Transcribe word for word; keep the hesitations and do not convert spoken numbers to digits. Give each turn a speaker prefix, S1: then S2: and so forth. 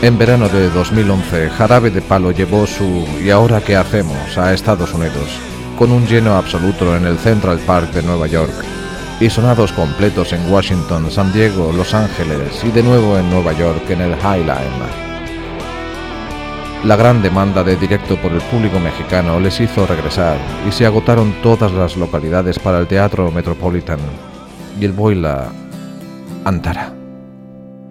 S1: En verano de dos mil once, Jarabe de Palo llevó su ¿Y ahora qué hacemos? A Estados Unidos, con un lleno absoluto en el Central Park de Nueva York y sonados completos en Washington, San Diego, Los Ángeles y de nuevo en Nueva York en el High Line. La gran demanda de directo por el público mexicano les hizo regresar y se agotaron todas las localidades para el Teatro Metropolitan y el Boila Antara.